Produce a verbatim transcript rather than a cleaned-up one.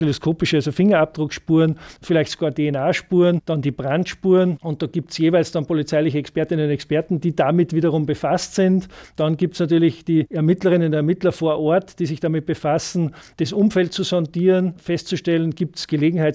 teleskopische, also Fingerabdruckspuren, vielleicht sogar D N A-Spuren, dann die Brandspuren und da gibt es jeweils dann polizeiliche Expertinnen und Experten, die damit wiederum befasst sind. Dann gibt es natürlich die Ermittlerinnen und Ermittler vor Ort, die sich damit befassen, das Umfeld zu sondieren, festzustellen, gibt es Gelegenheits-